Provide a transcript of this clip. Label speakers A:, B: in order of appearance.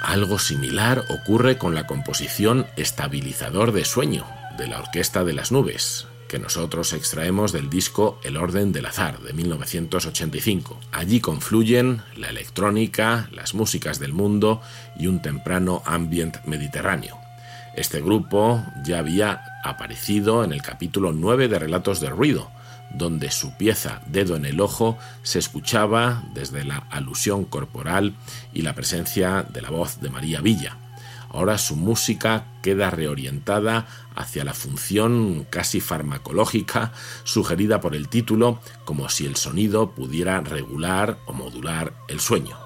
A: Algo similar ocurre con la composición Estabilizador de sueño, de la Orquesta de las Nubes, que nosotros extraemos del disco El orden del azar, de 1985. Allí confluyen la electrónica, las músicas del mundo y un temprano ambient mediterráneo. Este grupo ya había aparecido en el capítulo 9 de Relatos de Ruido, donde su pieza Dedo en el ojo se escuchaba desde la alusión corporal y la presencia de la voz de María Villa. Ahora su música queda reorientada hacia la función casi farmacológica sugerida por el título, como si el sonido pudiera regular o modular el sueño.